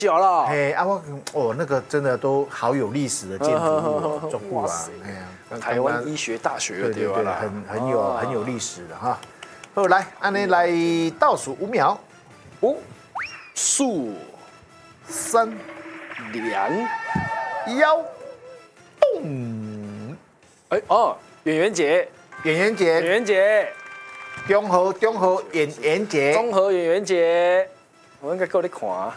小了。 哎啊，那个真的都好有历史的建筑物，中部啊，哎呀， 台湾医学大学对， 啦， 很有历史的哈。好，来，按你来倒数5秒 ，5、4、 3、 2、 1，咚！ 哎哦，演员节， 中和演员节， 综合演员节，我应该够你看啊。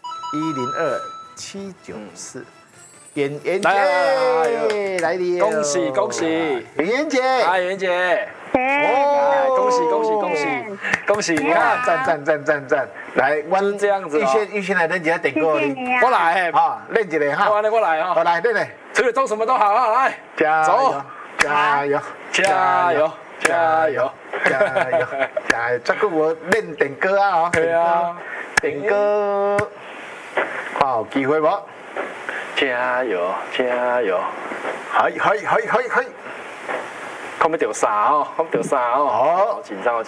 102794演员节来了， 恭喜！ 演员节， 演员节，恭喜！你看， 赞！来， 就是这样子哦。 玉轩来练一下点歌， 我来， 啊，练一下哈。 我来啊， 好来练嘞， 除了做什么都好啊，来，走， 加油！这个我练点歌啊， 对啊， 点歌，好机会不？ 加油！ 嘿！ 看不到啥哦，好紧张。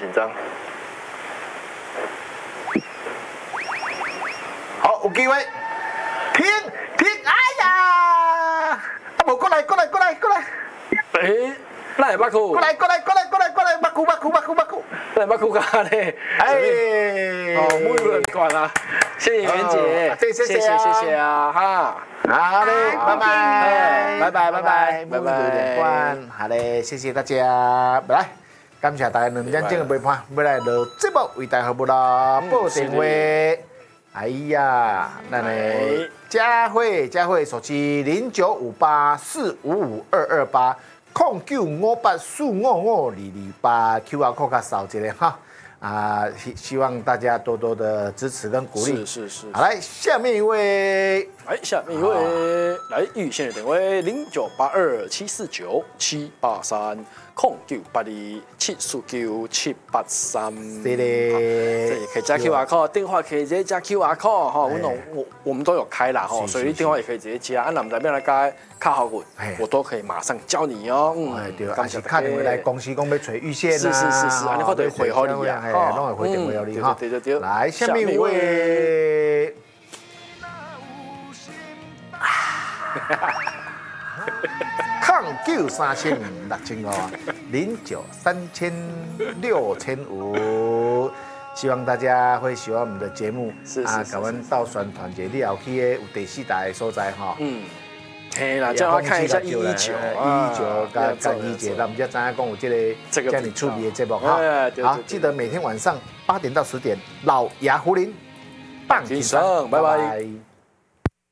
好，有机会，停！哎呀，啊无过来！ 哎，那也捌哭。 过来！捌哭！ 那也捌哭咖嘞。 哎， 木鱼很短啊，谢谢袁姐，谢谢啊，哈。 好嘞，拜拜， 拜拜。 好嘞，谢谢大家，来，感谢大家2点钟的陪伴，要来录节目为大家服务啦，报电话。哎呀，咱的佳慧手机0958455228。0958455228 QR code 扫一下哈啊，希望大家多多的支持跟鼓励。 是。 好，来下面一位， 来预线的电话0982749783。0982749783， 对嘞， 这也可以加 QR code， 电话可以直接加 QR code 哈，我们都有开啦哈，所以电话也可以直接加，那我们这边来加卡好滚，我都可以马上教你哦。 对，而且打电话来公司讲要找预线是，安尼我都会回好你啊， 拢会回电话给你哈。 对， 来下面一位。09306005，希望大家会喜欢我们的节目啊！甲阮斗宣传者，你后去有第4台的所在哈。 嘿啦，叫他看一下119 跟119，咱们才知影讲有这个这样出名的节目哈。好，记得每天晚上8点到10点，老牙胡林， 棒金生，拜拜。